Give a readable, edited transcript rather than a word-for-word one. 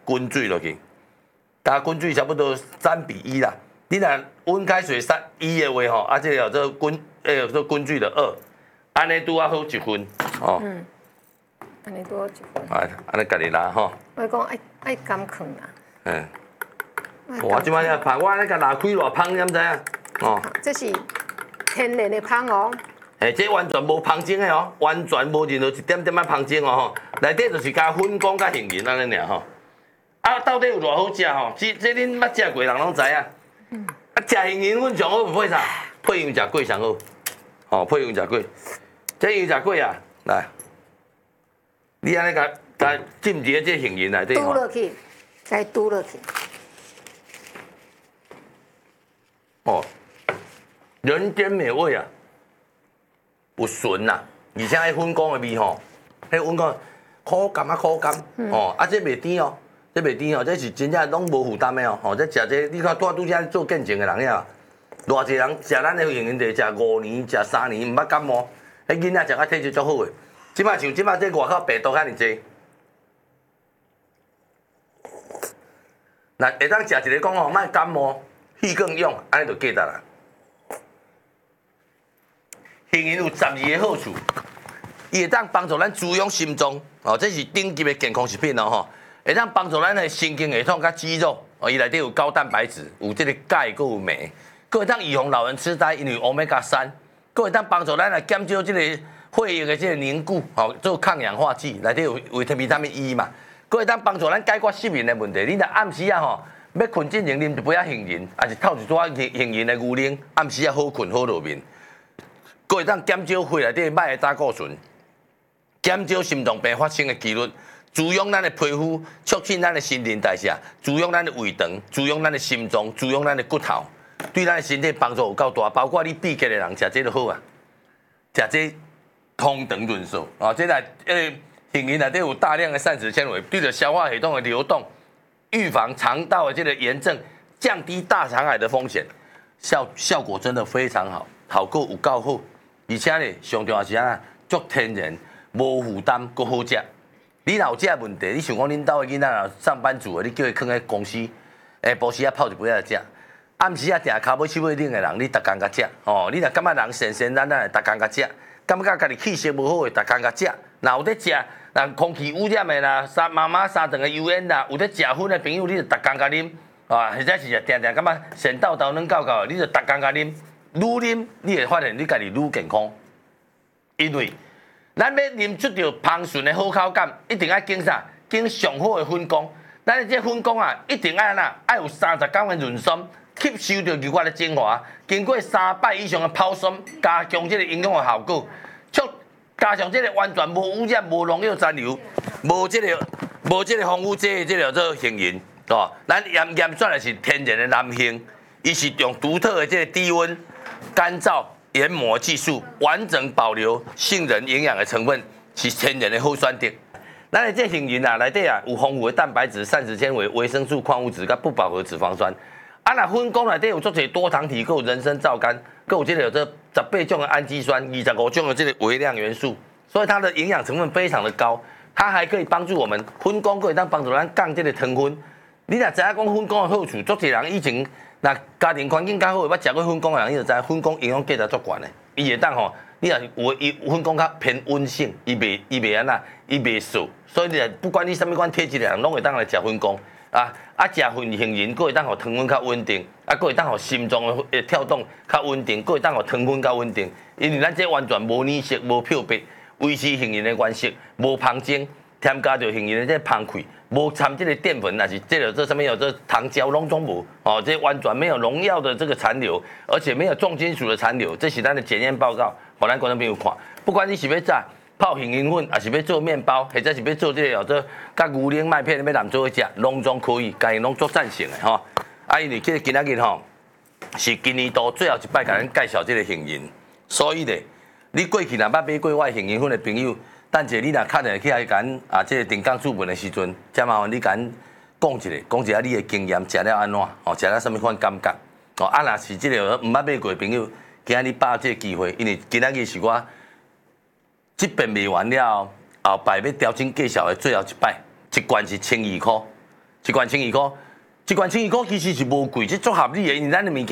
滚水落去，加滚水差不多3:1啦。你若温开水1的话吼，这个做滚水的2，安尼拄啊好1分哦。 安尼拄好1分。 安尼家己拿吼。 我讲爱甘放啦。 我即摆咧芳，我咧甲拉开偌芳，你毋知影？哦。 这是天然的芳哦。 这完全无芳精的哦，完全无任何一点点仔芳精哦吼，内底就是加粉果加杏仁安尼尔吼。到底有偌好食吼？这恁捌食过人拢知影。食杏仁粉上好配啥？配羊食粿上好。哦，配羊食粿。这羊食粿啊，来，你安尼甲浸伫这杏仁内底吼。 嘟落去，再嘟落去。 哦，人间美味啊！有纯呐，而且迄粉果的味吼，迄粉果苦甘啊苦甘，哦，这袂甜哦，这袂甜哦，这是真正拢无负担的哦，吼，这食这你看拄则做见证的人呀，偌济人食咱的杏仁茶，食5年、食3年，毋捌感冒，迄囡仔食啊体质足好的。即摆像即摆这外口病毒遐尼济，那会当食一个讲吼，莫感冒，气更勇，安尼就记得啦。杏仁有12个好处，伊会当帮助咱滋养心脏，哦，这是顶级的健康食品哦吼，会当帮助咱的神经系统甲肌肉，哦，伊内底有高蛋白质，有这个钙，佮有镁，佮会当预防老人痴呆，因为 Omega-3，佮会当帮助咱来减少这个血液的这个凝固，哦，做抗氧化剂，内底有维他命 E 嘛，佮会当帮助咱解决失眠的问题。你若暗时啊吼，要困之前啉一杯杏仁，还是透一撮杏仁的牛奶，暗时啊好困好入眠。佫会当减少血内底歹的胆固醇，减少心脏病发生的几率，滋养咱的皮肤，促进咱的新陈代谢，滋养咱的胃肠，滋养咱的心脏，滋养咱的骨头，对咱的身体帮助有够大。包括你闭结的人食这就好啊，食这通肠润燥啊，这杏仁内底有大量的膳食纤维，对着消化系统的流动，预防肠道的这个炎症，降低大肠癌的风险，效果真的非常好，效果有够好。而且咧，上重要是啊，足天然，无负担，佮好食。你若有这问题，你想讲恁兜的囡仔若上班族的，你叫伊囥喺公司，下晡时啊泡一杯来食，暗时啊定骹尾手尾冷的人，你逐工甲食。哦，你若感觉人闲闲懒懒的，逐工甲食，感觉家己气色无好的，逐工甲食。若有咧食，人空气污染的啦，妈妈三顿的油烟啦，有咧食薰的朋友，你就逐工甲啉，啊，或者是定定感觉神叨叨软搞搞，你就逐工甲啉。愈啉，你会发现你家己愈健康，因为咱要啉出着芳醇的好口感，一定要经啥？经上好的粉果。咱的这粉果啊，一定要哪？要有30天的润酸，吸收着牛骨的精华，经过3摆以上的泡酸，加强这个营养的效果，加上这个完全无污染、无农药残留、无这个防腐剂的这个做杏仁，哦，咱验出来是天然的蓝杏，伊是用独特的这个低温。干燥研磨技术，完整保留杏仁营养的成分，是天然的好选择。咱的这杏仁啊，内底啊有丰富的蛋白质、膳食纤维、维生素、矿物质，甲不饱和脂肪酸。啊，那粉果内底有足侪多糖体，佮人参皂苷，佮有这个18种的氨基酸，25种的这个微量元素，所以它的营养成分非常的高。它还可以帮助我们粉果，可以当帮助咱降这个糖分。你若知影讲粉果的好处，足侪人以前。那家庭环境较好，捌食过粉果的人，你就知粉果营养价值足悬的。伊会当吼，你若有粉果较偏温性，伊袂安那，伊袂涩，所以你不管你什么款体质的人，拢会当来食粉果。食杏仁，佫会当互糖分较稳定，佫会当互心脏的跳动较稳定，佫会当互糖分较稳定。因为咱这完全无染色、无漂白，维持杏仁的原色，无芳精，添加着杏仁的这芳气。无掺这个淀粉，还是这个这上面有这糖胶，拢总无哦，这完全没有农药的这个残留，而且没有重金属的残留，这是咱的检验报告，互咱观众朋友看。不管你是要炸泡杏仁粉，还是要做面包，或者是要做这个做甲牛奶麦片要làm做去食，拢总可以，家己拢做赞成的吼。因为这个今仔日吼是今年度最后一摆，甲咱介绍这个杏仁，所以咧，你过去若捌买过我杏仁粉的朋友。等者你若敲电话去来甲即个定岗主文的时阵，再麻烦你甲讲一下你的经验，食了安怎？哦，食了什么款感觉？哦，若是即个毋捌买过的朋友，今仔日把握这个机会，因为今仔日是我这边卖完了后摆要调整介绍的最后一摆，一罐是1200块， 一罐12块，一罐12块其实是无贵，这足合理的，因为咱的物件